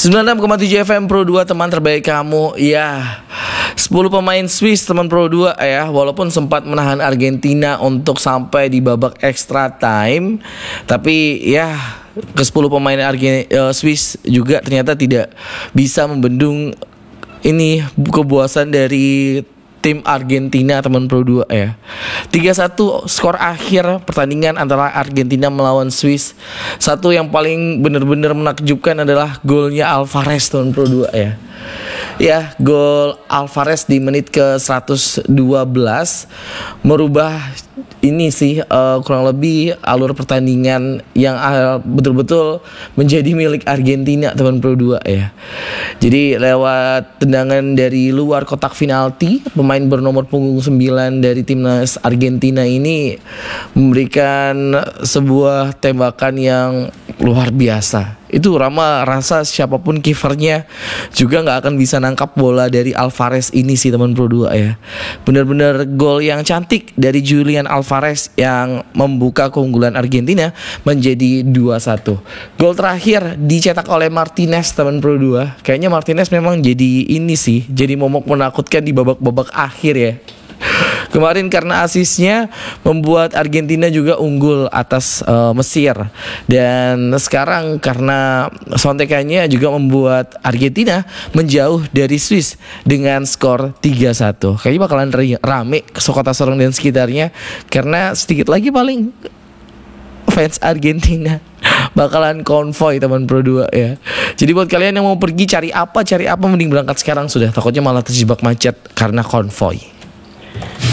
96,7 FM Pro 2, teman terbaik kamu. Ya, 10 pemain Swiss teman Pro 2 ya, walaupun sempat menahan Argentina untuk sampai di babak extra time, tapi ya ke-10 pemain Swiss juga ternyata tidak bisa membendung ini kepuasan dari tim Argentina teman Pro 2 ya. 3-1 skor akhir pertandingan antara Argentina melawan Swiss. Satu yang paling benar-benar menakjubkan adalah golnya Alvarez teman Pro 2 ya. Ya, gol Alvarez di menit ke 112 merubah ini sih kurang lebih alur pertandingan yang betul-betul menjadi milik Argentina teman Pro 2 ya. Jadi lewat tendangan dari luar kotak penalti, pemain bernomor punggung 9 dari timnas Argentina ini memberikan sebuah tembakan yang luar biasa. Itu rasa siapapun kipernya juga gak akan bisa nangkap bola dari Alvarez ini sih teman Pro 2 ya. Benar-benar gol yang cantik dari Julian Alvarez yang membuka keunggulan Argentina menjadi 2-1. Gol terakhir dicetak oleh Martinez teman Pro 2. Kayaknya Martinez memang jadi ini sih, jadi momok menakutkan di babak-babak akhir ya. Kemarin karena asisnya membuat Argentina juga unggul atas Mesir. Dan sekarang karena sontekannya juga membuat Argentina menjauh dari Swiss dengan skor 3-1. Kayaknya bakalan rame ke Kota Sorong dan sekitarnya, karena sedikit lagi paling fans Argentina bakalan konvoy teman Pro 2 ya. Jadi buat kalian yang mau pergi cari apa mending berangkat sekarang sudah, takutnya malah terjebak macet karena konvoy.